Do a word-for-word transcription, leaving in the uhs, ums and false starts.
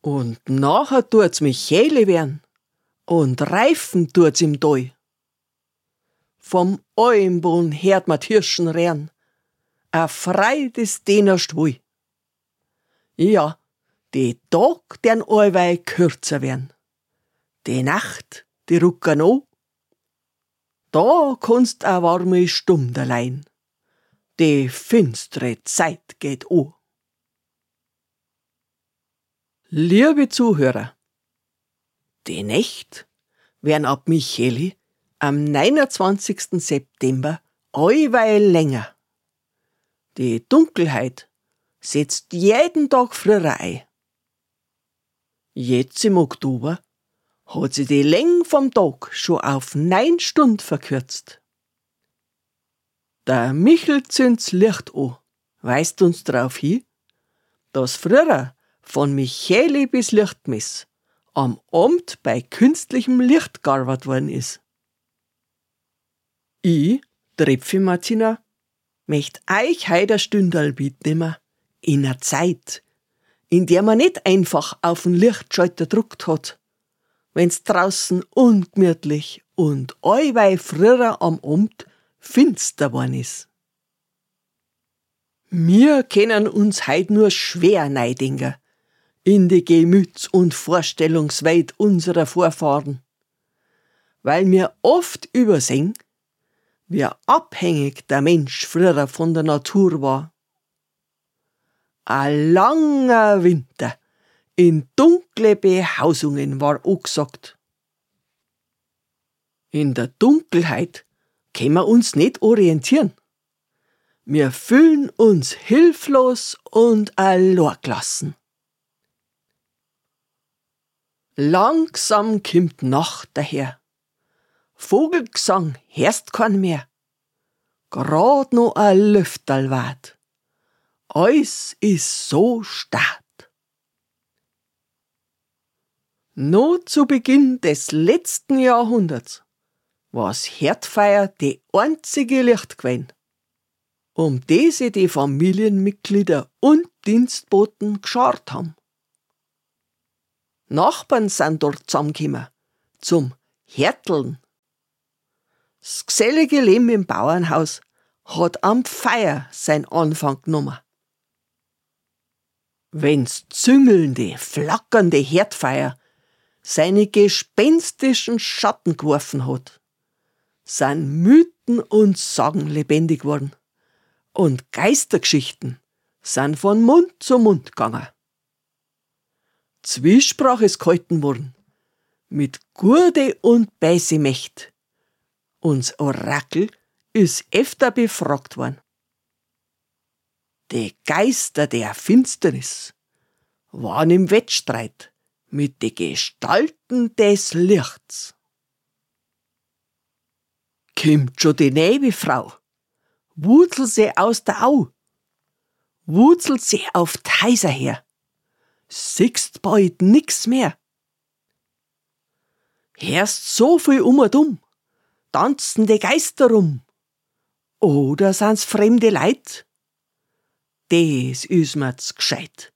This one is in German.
Und nachher tut's Michele werden und reifen tut's im Tal. Vom Almboden hört man Hirschen rennen, a Freit ist denen Stwohl. Ja, die Tag dern allweil kürzer werden, die Nacht, die rucken an. Da kannst a warme Stunde leihen, die finstere Zeit geht an. Liebe Zuhörer, die Nächt werden ab Micheli am neunundzwanzigsten September allweil länger. Die Dunkelheit setzt jeden Tag früher ein. Jetzt im Oktober hat sie die Länge vom Tag schon auf neun Stunden verkürzt. Der Michel zündt's Licht an, weist uns darauf hin, dass früher von Micheli bis Lichtmess am Abend bei künstlichem Licht gearbeitet worden ist. Ich, Trepfi Martina, möcht euch heute ein Stündal mitnehmen in einer Zeit, in der man nicht einfach auf den Lichtschalter gedruckt hat, wenn's draußen ungemütlich und allweil früher am Abend finster worden ist. Wir können uns heut nur schwer neidenken in die Gemüts- und Vorstellungswelt unserer Vorfahren, weil wir oft übersehen, wie abhängig der Mensch früher von der Natur war. Ein langer Winter in dunkle Behausungen war angesagt. In der Dunkelheit können wir uns nicht orientieren. Wir fühlen uns hilflos und allein gelassen. Langsam kimmt Nacht daher. Vogelgesang hörst kein mehr. Grad noch ein Lüfterl wart. Alles ist so stad. Noch zu Beginn des letzten Jahrhunderts war's Herdfeier die einzige Lichtquelle, um die sich die Familienmitglieder und Dienstboten geschart haben. Nachbarn sind dort zusammengekommen, zum Härteln. Das gesellige Leben im Bauernhaus hat am Feier sein Anfang genommen. Wenn's züngelnde, flackernde Herdfeier seine gespenstischen Schatten geworfen hat, sind Mythen und Sagen lebendig worden und Geistergeschichten sind von Mund zu Mund gegangen. Zwiesprach ist gehalten worden, mit Gurde und Beiße Mächt. Uns Orakel ist öfter befragt worden. Die Geister der Finsternis waren im Wettstreit mit den Gestalten des Lichts. Kimmt schon die Nebelfrau, wurzelt sie aus der Au, wurzelt sie auf d'Häuser her, siehst bald nix mehr. Hörst so viel um und um, tanzen die Geister rum, oder sind's fremde Leid? Des is mir's gescheit.